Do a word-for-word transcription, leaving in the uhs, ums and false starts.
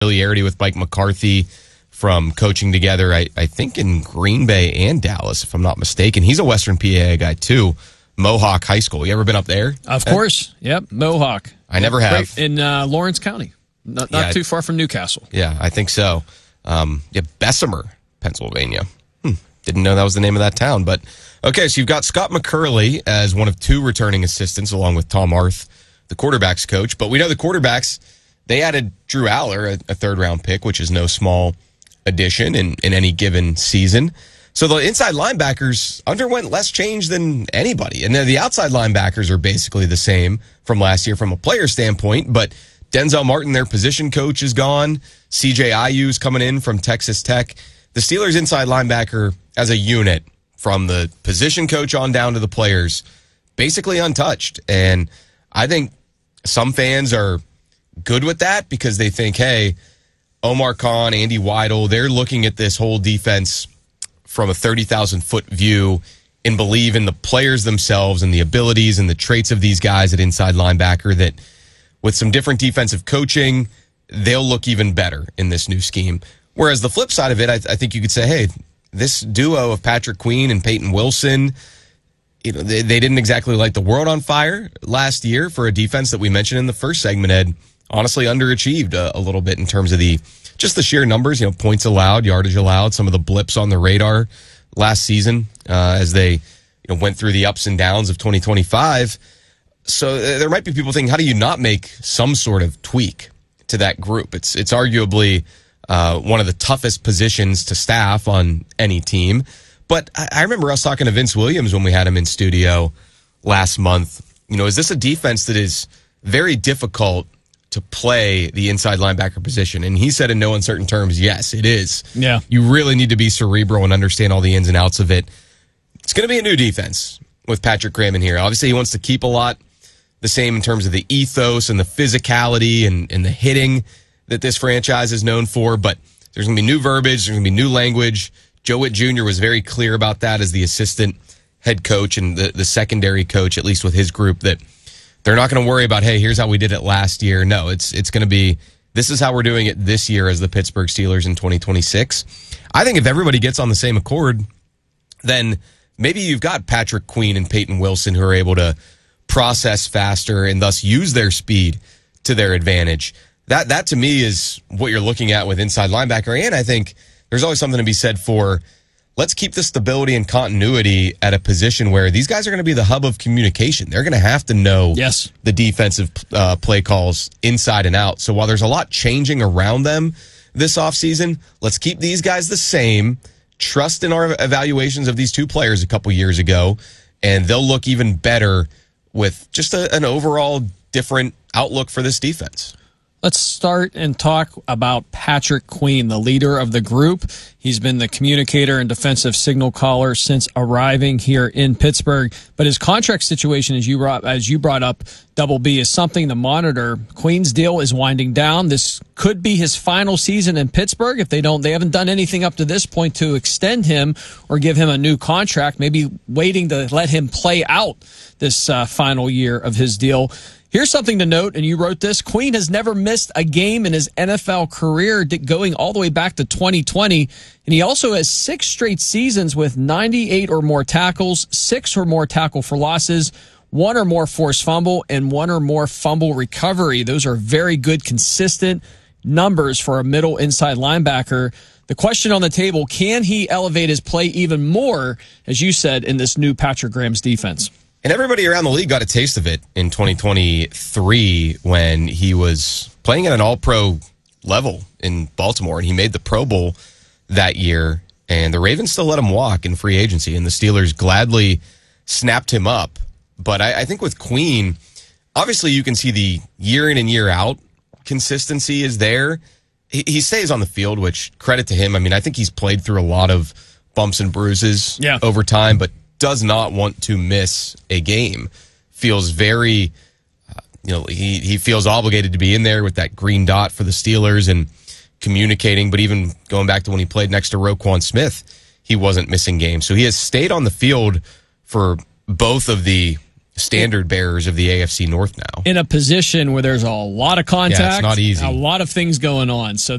familiarity with Mike McCarthy from coaching together, I, I think, in Green Bay and Dallas, if I'm not mistaken. He's a Western P A guy, too. Mohawk High School. You ever been up there? Of course. Yep, Mohawk. I never have. Right in uh, Lawrence County. Not, not Yeah. too far from Newcastle. Yeah, I think so. Um, yeah, Bessemer, Pennsylvania. Hmm. Didn't know that was the name of that town. But, okay, so you've got Scott McCurley as one of two returning assistants, along with Tom Arth, the quarterback's coach. But we know the quarterbacks, they added Drew Aller, a, a third-round pick, which is no small addition in, in any given season. So the inside linebackers underwent less change than anybody. And then the outside linebackers are basically the same from last year from a player standpoint. But Denzel Martin, their position coach, is gone. C J Ayu's coming in from Texas Tech. The Steelers inside linebacker as a unit, from the position coach on down to the players, basically untouched. And I think some fans are good with that because they think, hey, Omar Khan, Andy Weidel, they're looking at this whole defense from a thirty thousand foot view and believe in the players themselves and the abilities and the traits of these guys at inside linebacker, that with some different defensive coaching, they'll look even better in this new scheme. Whereas the flip side of it, I, I think you could say, hey, this duo of Patrick Queen and Peyton Wilson, you know, they, they didn't exactly light the world on fire last year for a defense that we mentioned in the first segment, Ed. Honestly, underachieved a, a little bit in terms of the just the sheer numbers, you know, points allowed, yardage allowed, some of the blips on the radar last season uh, as they you know went through the ups and downs of twenty twenty-five. So uh, there might be people thinking, how do you not make some sort of tweak to that group? It's it's arguably uh, one of the toughest positions to staff on any team. But I, I remember us talking to Vince Williams when we had him in studio last month. You know, is this a defense that is very difficult to play the inside linebacker position? And he said in no uncertain terms, yes, it is. Yeah. You really need to be cerebral and understand all the ins and outs of it. It's going to be a new defense with Patrick Graham in here. Obviously, he wants to keep a lot the same in terms of the ethos and the physicality and, and the hitting that this franchise is known for. But there's going to be new verbiage. There's going to be new language. Joe Witt Junior was very clear about that as the assistant head coach and the, the secondary coach, at least with his group, that they're not going to worry about, hey, here's how we did it last year. No, it's it's going to be, this is how we're doing it this year as the Pittsburgh Steelers in twenty twenty-six. I think if everybody gets on the same accord, then maybe you've got Patrick Queen and Peyton Wilson who are able to process faster and thus use their speed to their advantage. That, that to me is what you're looking at with inside linebacker. And I think there's always something to be said for, let's keep the stability and continuity at a position where these guys are going to be the hub of communication. They're going to have to know yes. the defensive uh, play calls inside and out. So while there's a lot changing around them this offseason, let's keep these guys the same. Trust in our evaluations of these two players a couple years ago, and they'll look even better with just a, an overall different outlook for this defense. Let's start and talk about Patrick Queen, the leader of the group. He's been the communicator and defensive signal caller since arriving here in Pittsburgh. But his contract situation, as you brought, as you brought up, Double B, is something to monitor. Queen's deal is winding down. This could be his final season in Pittsburgh. If they don't, they haven't done anything up to this point to extend him or give him a new contract. Maybe waiting to let him play out this uh, final year of his deal. Here's something to note, and you wrote this. Queen has never missed a game in his N F L career, going all the way back to twenty twenty. And he also has six straight seasons with ninety-eight or more tackles, six or more tackle for losses, one or more forced fumble, and one or more fumble recovery. Those are very good, consistent numbers for a middle inside linebacker. The question on the table, can he elevate his play even more, as you said, in this new Patrick Graham's defense? And everybody around the league got a taste of it in twenty twenty-three when he was playing at an all-pro level in Baltimore, and he made the Pro Bowl that year, and the Ravens still let him walk in free agency, and the Steelers gladly snapped him up. But I, I think with Queen, obviously you can see the year in and year out consistency is there. He, he stays on the field, which credit to him. I mean, I think he's played through a lot of bumps and bruises yeah. over time, but does not want to miss a game. Feels very, uh, you know, he, he feels obligated to be in there with that green dot for the Steelers and communicating. But even going back to when he played next to Roquan Smith, he wasn't missing games. So he has stayed on the field for both of the standard bearers of the A F C North now. In a position where there's a lot of contact, Yeah, it's not easy. a lot of things going on. So